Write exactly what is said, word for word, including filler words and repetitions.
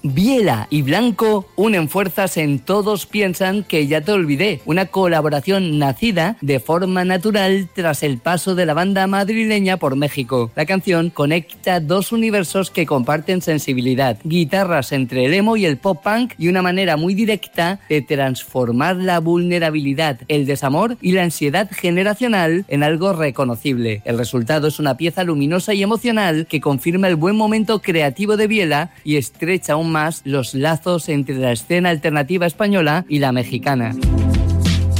Biela y Blanco unen fuerzas en Todos piensan que ya te olvidé, una colaboración nacida de forma natural tras el paso de la banda madrileña por México. La canción conecta dos universos que comparten sensibilidad, guitarras entre el emo y el pop punk y una manera muy directa de transformar la vulnerabilidad, el desamor y la ansiedad generacional en algo reconocible. El resultado es una pieza luminosa y emocional que confirma el buen momento creativo de Biela y estrecha aún más los lazos entre la escena alternativa española y la mexicana.